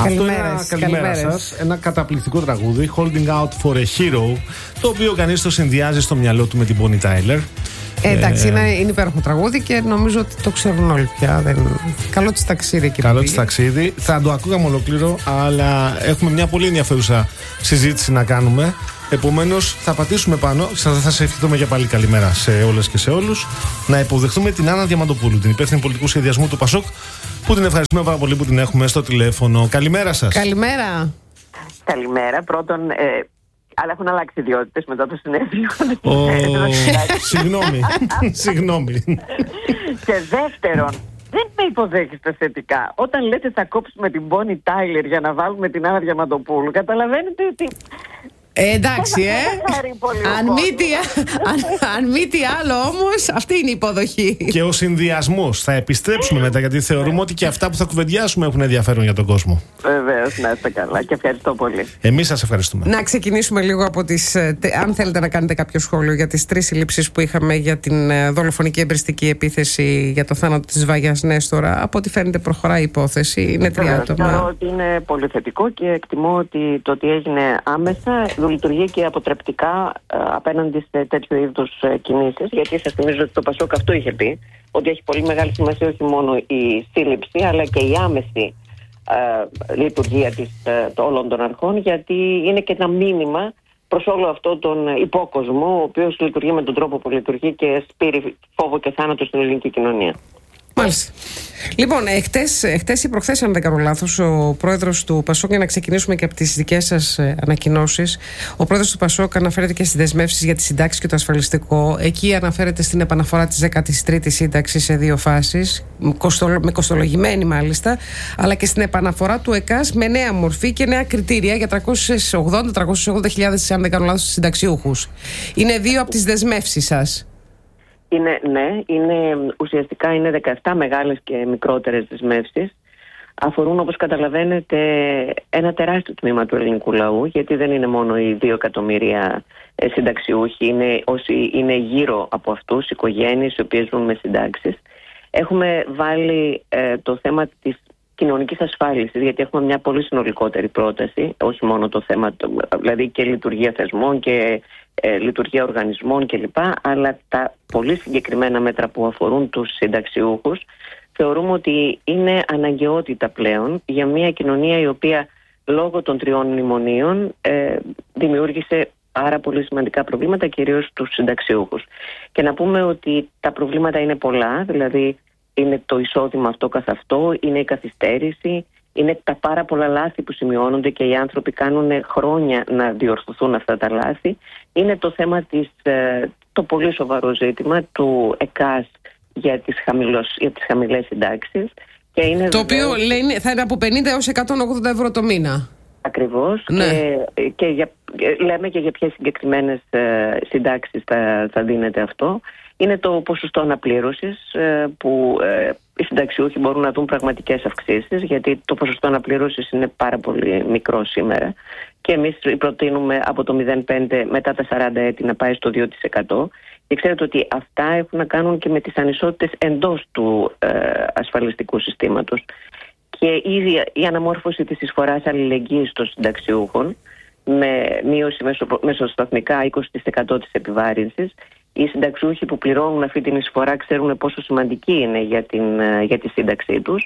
Καλημέρα σας. Ένα καταπληκτικό τραγούδι, Holding Out for a Hero, το οποίο κανείς το συνδυάζει στο μυαλό του με την Bonnie Tyler. Εντάξει, είναι υπέροχο τραγούδι και νομίζω ότι το ξέρουν όλοι πια. Καλό της ταξίδι, κύριε. Καλό της ταξίδι. Θα το ακούγαμε ολόκληρο, αλλά έχουμε μια πολύ ενδιαφέρουσα συζήτηση να κάνουμε. Επομένως, θα πατήσουμε πάνω. Θα σε ευχηθούμε για πάλι καλημέρα σε όλες και σε όλους. Να υποδεχτούμε την Άννα Διαμαντοπούλου, την υπεύθυνη πολιτικού σχεδιασμού του ΠΑΣΟΚ, που την ευχαριστούμε πάρα πολύ που την έχουμε στο τηλέφωνο. Καλημέρα σας. Καλημέρα. Καλημέρα. Πρώτον, αλλά έχουν αλλάξει ιδιότητες μετά το συνέδριο. Συγγνώμη. Και δεύτερον, δεν με υποδέχεστε θετικά. Όταν λέτε θα κόψουμε την Bonnie Tyler για να βάλουμε την Άννα Διαμαντοπούλου, καταλαβαίνετε ότι... Εντάξει, αν μη τι άλλο όμως, αυτή είναι η υποδοχή. Και ο συνδυασμός. Θα επιστρέψουμε μετά, γιατί θεωρούμε ότι και αυτά που θα κουβεντιάσουμε έχουν ενδιαφέρον για τον κόσμο. Βεβαίως, να είστε καλά και ευχαριστώ πολύ. Εμείς σας ευχαριστούμε. Να ξεκινήσουμε λίγο από τις... αν θέλετε να κάνετε κάποιο σχόλιο για τις 3 συλλήψεις που είχαμε για την δολοφονική εμπριστική επίθεση για το θάνατο της Βάγιας Νέστορα. Από ό,τι φαίνεται προχωράει η υπόθεση. Είναι 3 άτομα. Θεωρώ ότι είναι πολύ θετικό και εκτιμώ ότι το ότι έγινε άμεσα λειτουργεί και αποτρεπτικά απέναντι σε τέτοιου είδους κινήσεις, γιατί σας θυμίζω ότι το ΠΑΣΟΚ αυτό είχε πει, ότι έχει πολύ μεγάλη σημασία όχι μόνο η σύλληψη αλλά και η άμεση λειτουργία όλων των αρχών, γιατί είναι και ένα μήνυμα προς όλο αυτό τον υπόκοσμο, ο οποίος λειτουργεί με τον τρόπο που λειτουργεί και σπείρει φόβο και θάνατο στην ελληνική κοινωνία. Μάλιστα. Λοιπόν, χτες ή προχθές, αν δεν κάνω λάθος, ο πρόεδρος του ΠΑΣΟΚ, για να ξεκινήσουμε και από τις δικές σας ανακοινώσεις, ο πρόεδρος του ΠΑΣΟΚ αναφέρεται και στις δεσμεύσεις για τη συντάξη και το ασφαλιστικό. Εκεί αναφέρεται στην επαναφορά της 13ης σύνταξης σε 2 φάσεις, με κοστολογημένη μάλιστα, αλλά και στην επαναφορά του ΕΚΑΣ με νέα μορφή και νέα κριτήρια για 380.000, αν δεν κάνω λάθος, συνταξιούχους. Είναι 2 από τις δεσμεύσεις σας. Ουσιαστικά είναι 17 μεγάλες και μικρότερες δεσμεύσεις. Αφορούν, όπως καταλαβαίνετε, ένα τεράστιο τμήμα του ελληνικού λαού, γιατί δεν είναι μόνο οι 2 εκατομμύρια συνταξιούχοι, είναι όσοι είναι γύρω από αυτούς, οικογένειες οι οποίες ζουν με συντάξεις. Έχουμε βάλει το θέμα της κοινωνικής ασφάλισης, γιατί έχουμε μια πολύ συνολικότερη πρόταση, όχι μόνο το θέμα, δηλαδή και λειτουργία θεσμών και λειτουργία οργανισμών κλπ, αλλά τα πολύ συγκεκριμένα μέτρα που αφορούν τους συνταξιούχους θεωρούμε ότι είναι αναγκαιότητα πλέον για μια κοινωνία η οποία λόγω των 3 μνημονίων δημιούργησε πάρα πολύ σημαντικά προβλήματα, κυρίως στους συνταξιούχους. Και να πούμε ότι τα προβλήματα είναι πολλά, δηλαδή είναι το εισόδημα αυτό καθ' αυτό, είναι η καθυστέρηση, είναι τα πάρα πολλά λάθη που σημειώνονται και οι άνθρωποι κάνουν χρόνια να διορθωθούν αυτά τα λάθη. Είναι το θέμα το πολύ σοβαρό ζήτημα του ΕΚΑΣ για τις χαμηλές συντάξεις. Το οποίο λέει θα είναι από 50 έως 180 ευρώ το μήνα. Ακριβώς. Ναι. Και λέμε και για ποιες συγκεκριμένες συντάξεις θα δίνεται αυτό. Είναι το ποσοστό αναπλήρωσης που οι συνταξιούχοι μπορούν να δουν πραγματικές αυξήσεις, γιατί το ποσοστό αναπλήρωσης είναι πάρα πολύ μικρό σήμερα και εμείς προτείνουμε από το 0,5 μετά τα 40 έτη να πάει στο 2%. Και ξέρετε ότι αυτά έχουν να κάνουν και με τις ανισότητες εντός του ασφαλιστικού συστήματος. Και ήδη η αναμόρφωση της εισφοράς αλληλεγγύης των συνταξιούχων με μείωση μεσοσταθμικά 20% της επιβάρυνσης. Οι συνταξιούχοι που πληρώνουν αυτή την εισφορά ξέρουν πόσο σημαντική είναι για τη σύνταξή τους.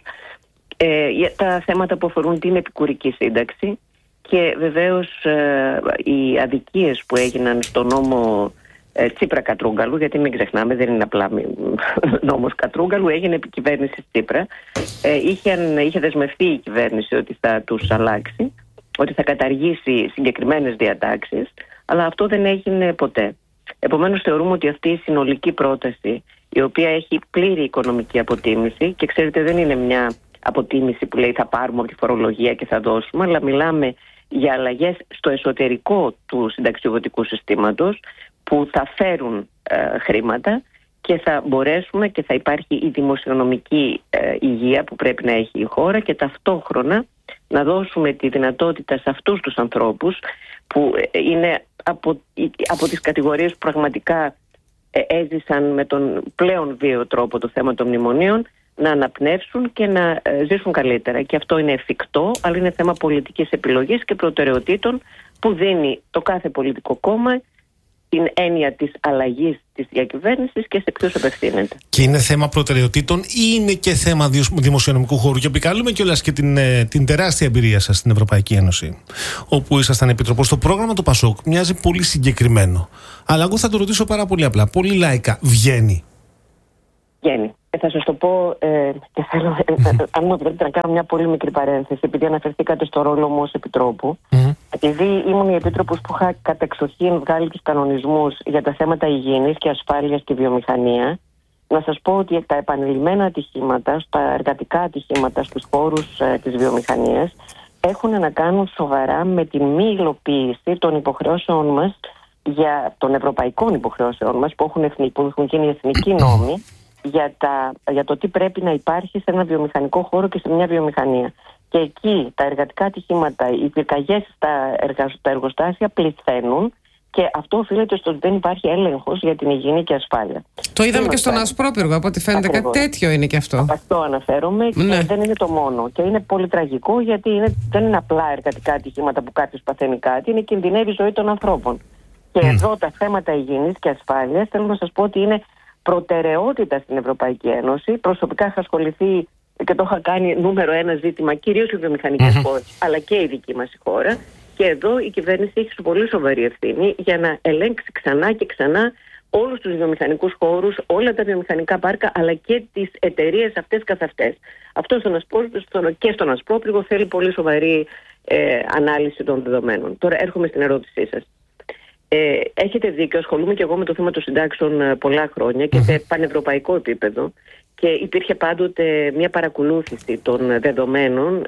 Τα θέματα που αφορούν την επικουρική σύνταξη και βεβαίως οι αδικίες που έγιναν στο νόμο Τσίπρα Κατρούγκαλου, γιατί μην ξεχνάμε, δεν είναι απλά νόμος Κατρούγκαλου, έγινε επί κυβέρνηση Τσίπρα. Είχε δεσμευτεί η κυβέρνηση ότι θα τους αλλάξει, ότι θα καταργήσει συγκεκριμένες διατάξεις, αλλά αυτό δεν έγινε ποτέ. Επομένως θεωρούμε ότι αυτή η συνολική πρόταση, η οποία έχει πλήρη οικονομική αποτίμηση, και ξέρετε δεν είναι μια αποτίμηση που λέει θα πάρουμε από τη φορολογία και θα δώσουμε, αλλά μιλάμε για αλλαγές στο εσωτερικό του συνταξιοδοτικού συστήματος που θα φέρουν χρήματα και θα μπορέσουμε και θα υπάρχει η δημοσιονομική υγεία που πρέπει να έχει η χώρα και ταυτόχρονα να δώσουμε τη δυνατότητα σε αυτούς τους ανθρώπους που είναι από τις κατηγορίες που πραγματικά έζησαν με τον πλέον βίαιο τρόπο το θέμα των μνημονίων, να αναπνεύσουν και να ζήσουν καλύτερα. Και αυτό είναι εφικτό, αλλά είναι θέμα πολιτικής επιλογής και προτεραιοτήτων που δίνει το κάθε πολιτικό κόμμα την έννοια της αλλαγής της διακυβέρνησης και σε ποιους απευθύνεται. Και είναι θέμα προτεραιοτήτων ή είναι και θέμα δημοσιονομικού χώρου? Και επικαλούμε κιόλας και την τεράστια εμπειρία σας στην Ευρωπαϊκή Ένωση, όπου ήσασταν επίτροπος. Το πρόγραμμα του Πασόκ μοιάζει πολύ συγκεκριμένο. Αλλά εγώ θα το ρωτήσω πάρα πολύ απλά, πολύ λαϊκά. Βγαίνει? Βγαίνει. Θα σας το πω και θέλω, αν μου επιτρέπετε, να κάνω μια πολύ μικρή παρένθεση, επειδή αναφερθήκατε στο ρόλο μου ως επιτρόπου. Επειδή ήμουν η επίτροπος που είχα κατεξοχήν βγάλει τους κανονισμούς για τα θέματα υγιεινής και ασφάλειας στη βιομηχανία, να σας πω ότι τα επανειλημμένα ατυχήματα, τα εργατικά ατυχήματα στους χώρους της βιομηχανίας έχουν να κάνουν σοβαρά με τη μη υλοποίηση των υποχρεώσεων μας, των ευρωπαϊκών υποχρεώσεων μας που έχουν γίνει εθνικοί νόμοι για το τι πρέπει να υπάρχει σε ένα βιομηχανικό χώρο και σε μια βιομηχανία. Και εκεί τα εργατικά ατυχήματα, οι πυρκαγιές στα εργοστάσια πληθαίνουν, και αυτό οφείλεται στο ότι δεν υπάρχει έλεγχος για την υγιεινή και ασφάλεια. Το είδαμε και στον Ασπρόπυργο, από ό,τι φαίνεται. Ακριβώς. Κάτι τέτοιο είναι και αυτό. Αυτό αναφέρομαι, και δεν είναι το μόνο. Και είναι πολύ τραγικό, γιατί δεν είναι απλά εργατικά ατυχήματα που κάποιος παθαίνει κάτι, είναι κινδυνεύει η ζωή των ανθρώπων. Και εδώ τα θέματα υγιεινής και ασφάλειας, θέλω να σας πω ότι είναι προτεραιότητα στην Ευρωπαϊκή Ένωση. Προσωπικά είχα ασχοληθεί και το είχα κάνει νούμερο ένα ζήτημα, κυρίως οι βιομηχανικές χώρες, αλλά και η δική μας η χώρα. Και εδώ η κυβέρνηση έχει πολύ σοβαρή ευθύνη για να ελέγξει ξανά και ξανά όλους τους βιομηχανικούς χώρους, όλα τα βιομηχανικά πάρκα, αλλά και τις εταιρείες αυτές καθ' αυτές. Αυτό και στον Ασπρόπυργο θέλει πολύ σοβαρή ανάλυση των δεδομένων. Τώρα έρχομαι στην ερώτησή σας. Έχετε δίκιο, ασχολούμαι και εγώ με το θέμα των συντάξεων πολλά χρόνια και σε πανευρωπαϊκό επίπεδο, και υπήρχε πάντοτε μια παρακολούθηση των δεδομένων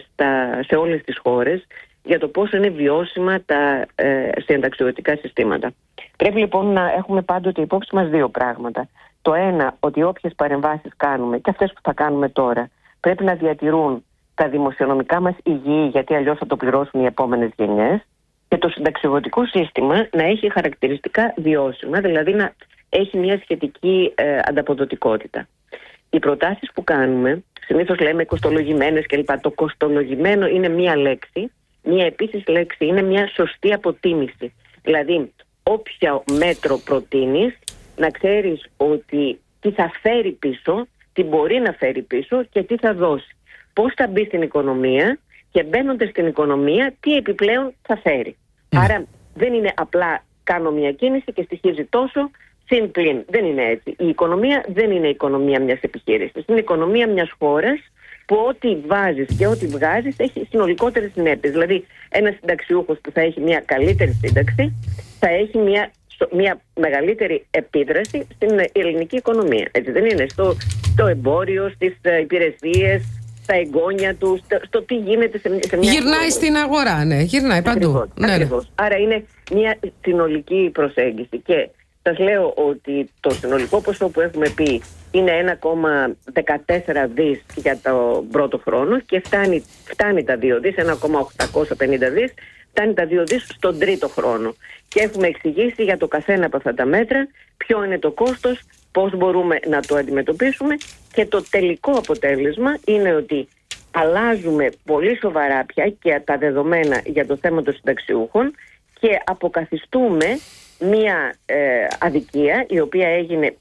σε όλες τις χώρες για το πόσο είναι βιώσιμα τα συνταξιοδοτικά συστήματα. Πρέπει λοιπόν να έχουμε πάντοτε υπόψη μας δύο πράγματα. Το ένα, ότι όποιες παρεμβάσεις κάνουμε, και αυτές που θα κάνουμε τώρα, πρέπει να διατηρούν τα δημοσιονομικά μας υγιή, γιατί αλλιώς θα το πληρώσουν οι επόμενες γενιές, και το συνταξιοδοτικό σύστημα να έχει χαρακτηριστικά βιώσιμα, δηλαδή να έχει μια σχετική ανταποδοτικότητα. Οι προτάσεις που κάνουμε, συνήθως λέμε κοστολογημένες κλπ. Το κοστολογημένο είναι μία λέξη, μία επίσης λέξη είναι μια σωστή αποτίμηση. Δηλαδή, όποιο μέτρο προτείνεις, να ξέρεις ότι τι θα φέρει πίσω, τι μπορεί να φέρει πίσω και τι θα δώσει. Πώς θα μπει στην οικονομία και μπαίνοντας στην οικονομία, τι επιπλέον θα φέρει. Άρα δεν είναι απλά κάνω μια κίνηση και στοιχίζει τόσο, συν πλην. Δεν είναι έτσι. Η οικονομία δεν είναι η οικονομία μιας επιχείρησης. Είναι η οικονομία μιας χώρας που ό,τι βάζεις και ό,τι βγάζεις έχει συνολικότερες συνέπειες. Δηλαδή, ένας συνταξιούχος που θα έχει μια καλύτερη σύνταξη θα έχει μια μεγαλύτερη επίδραση στην ελληνική οικονομία. Έτσι δεν είναι? Στο εμπόριο, στις υπηρεσίες, στα εγγόνια του, στο τι γίνεται σε μια... Γυρνάει στην αγορά, ναι, γυρνάει παντού. Ακριβώς. Ναι. Άρα είναι μια συνολική προσέγγιση, και σας λέω ότι το συνολικό ποσό που έχουμε πει είναι 1,14 δις για το πρώτο χρόνο και φτάνει τα 2 δις, 1,850 δις, φτάνει τα 2 δις στον τρίτο χρόνο. Και έχουμε εξηγήσει για το καθένα από αυτά τα μέτρα ποιο είναι το κόστος, πώς μπορούμε να το αντιμετωπίσουμε, και το τελικό αποτέλεσμα είναι ότι αλλάζουμε πολύ σοβαρά πια και τα δεδομένα για το θέμα των συνταξιούχων και αποκαθιστούμε μια αδικία, η οποία έγινε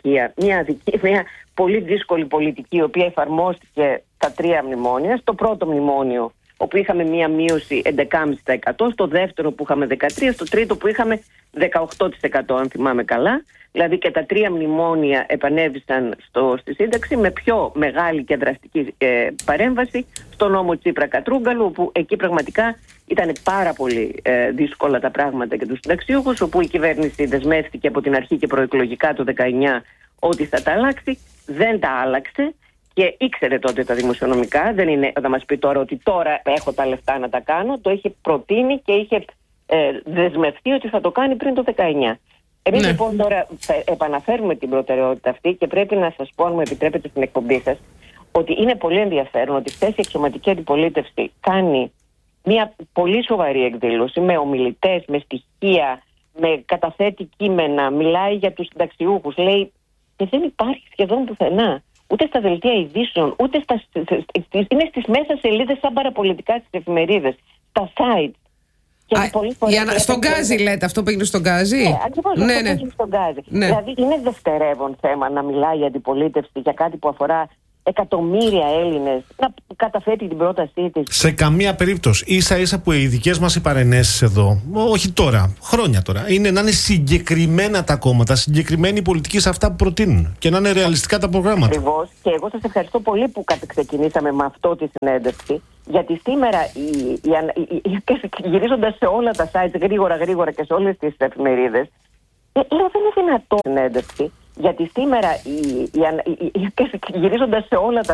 μια πολύ δύσκολη πολιτική, η οποία εφαρμόστηκε τα 3 μνημόνια. Στο πρώτο μνημόνιο, όπου είχαμε μια μείωση 11,5%, στο δεύτερο που είχαμε 13%, στο τρίτο που είχαμε 18%, αν θυμάμαι καλά. Δηλαδή και τα 3 μνημόνια επανέβησαν στη σύνταξη με πιο μεγάλη και δραστική παρέμβαση στο νόμο Τσίπρα-Κατρούγκαλου, όπου εκεί πραγματικά ήταν πάρα πολύ δύσκολα τα πράγματα για τους συνταξιούχους, όπου η κυβέρνηση δεσμεύτηκε από την αρχή και προεκλογικά το 19 ότι θα τα αλλάξει, δεν τα άλλαξε. Και ήξερε τότε τα δημοσιονομικά, δεν είναι να μας πει τώρα ότι τώρα έχω τα λεφτά να τα κάνω. Το είχε προτείνει και είχε δεσμευτεί ότι θα το κάνει πριν το 19. Εμείς λοιπόν τώρα θα επαναφέρουμε την προτεραιότητα αυτή, και πρέπει να σας πω, αν μου επιτρέπετε στην εκπομπή σας, ότι είναι πολύ ενδιαφέρον ότι χθες η εξωματική αντιπολίτευση κάνει μια πολύ σοβαρή εκδήλωση με ομιλητές, με στοιχεία, με καταθέτει κείμενα, μιλάει για τους συνταξιούχους, λέει, και δεν υπάρχει σχεδόν πουθενά ούτε στα δελτία ειδήσεων, ούτε είναι στις μέσα σελίδες σαν παραπολιτικά στις εφημερίδες, στα site. Στον Γκάζι λέτε, αυτό που έγινε στον Γκάζι. Ναι, ακριβώς αυτό που έγινε στον Γκάζι. Ναι. Δηλαδή είναι δευτερεύον θέμα να μιλάει η αντιπολίτευση για κάτι που αφορά εκατομμύρια Έλληνες, να καταθέτει την πρότασή της. Σε καμία περίπτωση. Ίσα ίσα που οι δικές μας οι παρενέσεις εδώ, όχι τώρα, χρόνια τώρα, είναι να είναι συγκεκριμένα τα κόμματα, συγκεκριμένη πολιτική σε αυτά που προτείνουν και να είναι ρεαλιστικά τα προγράμματα. Ακριβώς. Και εγώ σας ευχαριστώ πολύ που ξεκινήσαμε με αυτό τη συνέντευξη. Γιατί σήμερα, γυρίζοντας σε όλα τα sites γρήγορα και σε όλες τις εφημερίδες, λέω δεν είναι δυνατό συνέντευξη. Γιατί σήμερα, γυρίζοντας σε όλα τα